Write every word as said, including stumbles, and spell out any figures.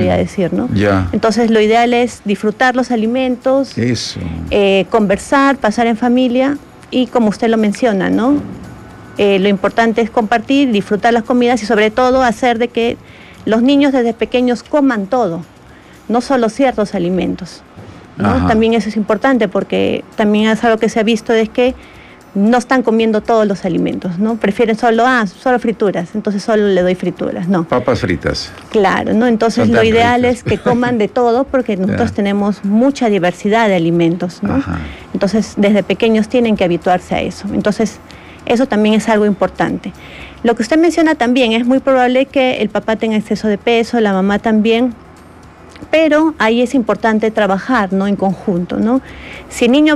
podría decir, ¿no? Ya. Entonces lo ideal es disfrutar los alimentos, Eso. Eh, conversar, pasar en familia y como usted lo menciona, ¿no? Eh, lo importante es compartir, disfrutar las comidas y sobre todo hacer de que los niños desde pequeños coman todo, no solo ciertos alimentos, ¿no? También eso es importante porque también es algo que se ha visto es que no están comiendo todos los alimentos, ¿no? Prefieren solo, ah, solo frituras, entonces solo le doy frituras, no. Papas fritas. Claro, ¿no? Entonces lo ideal ricas. Es que coman de todo porque nosotros tenemos mucha diversidad de alimentos, ¿no? Ajá. Entonces desde pequeños tienen que habituarse a eso. Entonces eso también es algo importante. Lo que usted menciona también, es muy probable que el papá tenga exceso de peso, la mamá también, pero ahí es importante trabajar, ¿no? En conjunto, ¿no? Si el niño